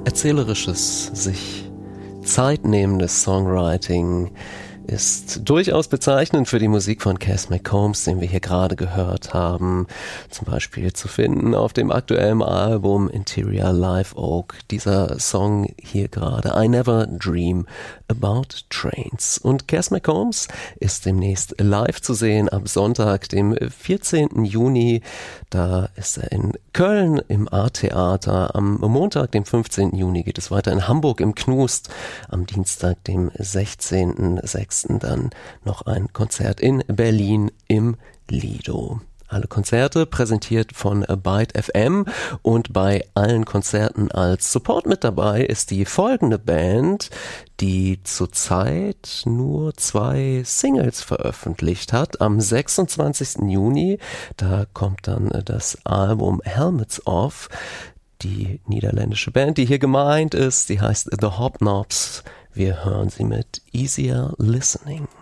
Erzählerisches, sich zeitnehmendes Songwriting ist durchaus bezeichnend für die Musik von Cass McCombs, den wir hier gerade gehört haben. Zum Beispiel zu finden auf dem aktuellen Album Interior Live Oak. Dieser Song hier gerade, I Never Dream About Trains. Und Cass McCombs ist demnächst live zu sehen am Sonntag, dem 14. Juni. Da ist er in Köln im A-Theater. Am Montag, dem 15. Juni, geht es weiter in Hamburg im Knust. Am Dienstag, dem 16.06. dann noch ein Konzert in Berlin im Lido. Alle Konzerte präsentiert von Byte FM, und bei allen Konzerten als Support mit dabei ist die folgende Band, die zurzeit nur 2 Singles veröffentlicht hat. Am 26. Juni, da kommt dann das Album Helmets Off. Die niederländische Band, die hier gemeint ist, die heißt The Hobnobs. Wir hören sie mit Easier Listening.